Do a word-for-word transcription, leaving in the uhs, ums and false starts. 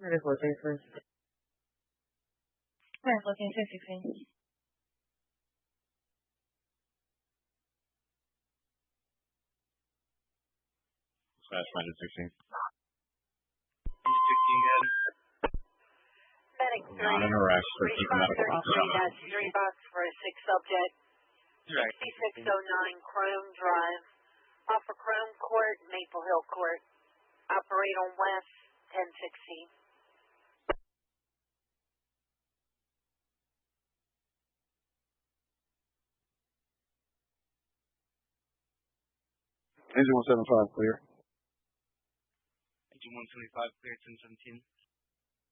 Ready for Jason. Ready for Jason sixteen. Slash minus sixteen. Minus sixteen, good. Medic three. Not an arrest for keeping medical thirty-three dash three box for a six subject. sixty-six oh nine Chrome Drive. Off of Chrome Court, Maple Hill Court. Operate on West, ten sixteen. Engine one seventy-five clear. Engine one seventy-five clear, ten seventeen.